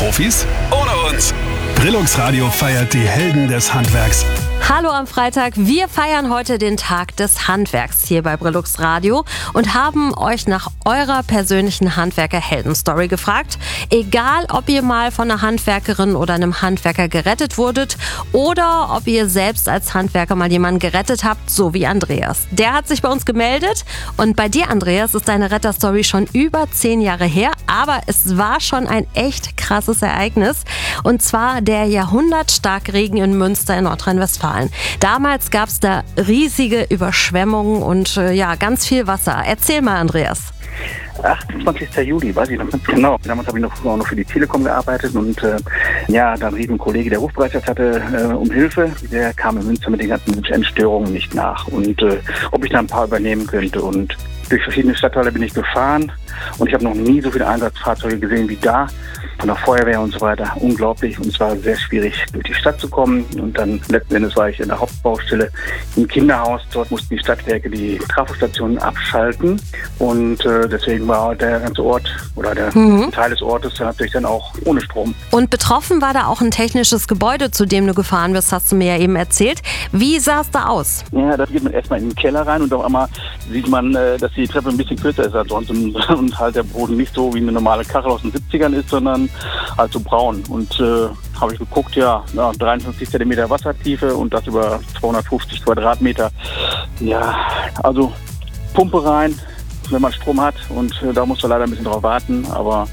Profis ohne uns. Brillux Radio feiert die Helden des Handwerks. Hallo am Freitag, wir feiern heute den Tag des Handwerks hier bei Brillux Radio und haben euch nach eurer persönlichen Handwerker-Helden-Story gefragt. Egal, ob ihr mal von einer Handwerkerin oder einem Handwerker gerettet wurdet oder ob ihr selbst als Handwerker mal jemanden gerettet habt, so wie Andreas. Der hat sich bei uns gemeldet und bei dir, Andreas, ist deine Retterstory schon über 10 Jahre her, aber es war schon ein echt krasses Ereignis und zwar der Jahrhundertstarkregen in Münster in Nordrhein-Westfalen. Damals gab es da riesige Überschwemmungen und ganz viel Wasser. Erzähl mal, Andreas. 28. Juli, weiß ich noch ganz genau. Damals habe ich auch noch für die Telekom gearbeitet und dann rief ein Kollege, der Rufbereitschaft hatte, um Hilfe. Der kam in Münster mit den ganzen Entstörungen nicht nach und ob ich da ein paar übernehmen könnte. Und durch verschiedene Stadtteile bin ich gefahren und ich habe noch nie so viele Einsatzfahrzeuge gesehen wie da. Von der Feuerwehr und so weiter. Unglaublich. Und es war sehr schwierig, durch die Stadt zu kommen. Und dann letzten Endes war ich in der Hauptbaustelle im Kinderhaus. Dort mussten die Stadtwerke die Trafostationen abschalten. Und deswegen war der ganze Ort oder der Teil des Ortes natürlich dann auch ohne Strom. Und betroffen war da auch ein technisches Gebäude, zu dem du gefahren bist, hast du mir ja eben erzählt. Wie sah es da aus? Ja, da geht man erstmal in den Keller rein und auf einmal sieht man, dass die Treppe ein bisschen kürzer ist als sonst und halt der Boden nicht so wie eine normale Kachel aus den 70ern ist, sondern halt so braun. Und habe ich geguckt, 53 Zentimeter Wassertiefe und das über 250 Quadratmeter. Ja, also Pumpe rein, wenn man Strom hat und da muss man leider ein bisschen drauf warten, aber